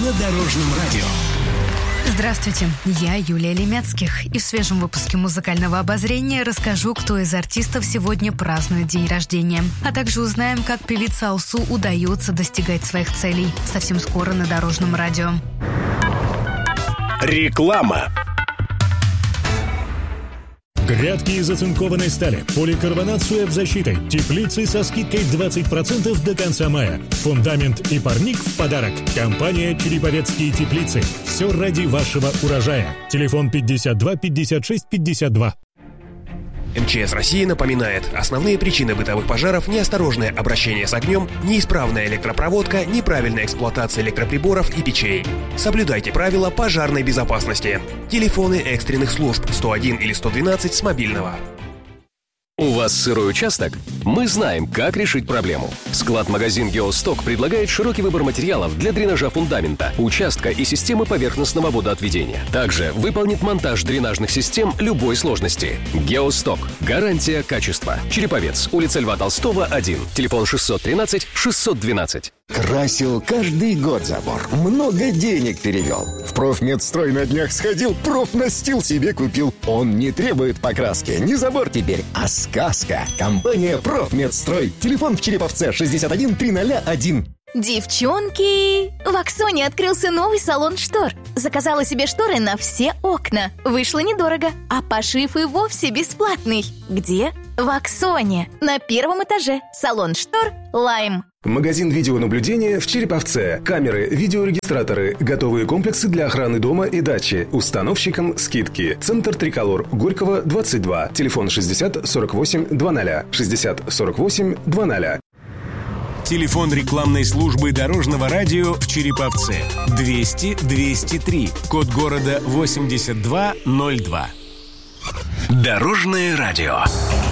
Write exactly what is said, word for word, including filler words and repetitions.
на Дорожном радио. Здравствуйте, я Юлия Лемецких. И в свежем выпуске музыкального обозрения расскажу, кто из артистов сегодня празднует день рождения. А также узнаем, как певице Алсу удается достигать своих целей. Совсем скоро на Дорожном радио. Реклама. Грядки из оцинкованной стали, поликарбонат с УЭФ-защитой, теплицы со скидкой двадцать процентов до конца мая. Фундамент и парник в подарок. Компания «Череповецкие теплицы». Все ради вашего урожая. Телефон пятьдесят два пятьдесят шесть пятьдесят два. МЧС России напоминает, основные причины бытовых пожаров – неосторожное обращение с огнем, неисправная электропроводка, неправильная эксплуатация электроприборов и печей. Соблюдайте правила пожарной безопасности. Телефоны экстренных служб сто один или сто двенадцать с мобильного. У вас сырой участок? Мы знаем, как решить проблему. Склад-магазин «Геосток» предлагает широкий выбор материалов для дренажа фундамента, участка и системы поверхностного водоотведения. Также выполнит монтаж дренажных систем любой сложности. «Геосток». Гарантия качества. Череповец. Улица Льва Толстого, один. Телефон шестьсот тринадцать шестьсот двенадцать. Красил каждый год забор. Много денег перевел. В Профмедстрой на днях сходил, профнастил себе купил. Он не требует покраски, не забор теперь, а сказка. Компания Профмедстрой. Телефон в Череповце шестьдесят один триста один. Девчонки, в Аксоне открылся новый салон штор. Заказала себе шторы на все окна. Вышло недорого, а пошив и вовсе бесплатный. Где? В Аксоне. На первом этаже. Салон штор «Лайм». Магазин видеонаблюдения в Череповце. Камеры, видеорегистраторы, готовые комплексы для охраны дома и дачи. Установщикам скидки. Центр Триколор. Горького, двадцать два. Телефон шестьдесят сорок восемь двадцать. шестьдесят сорок восемь двадцать. Телефон рекламной службы Дорожного радио в Череповце. двести двести три. Код города восемьдесят два ноль два. Дорожное радио.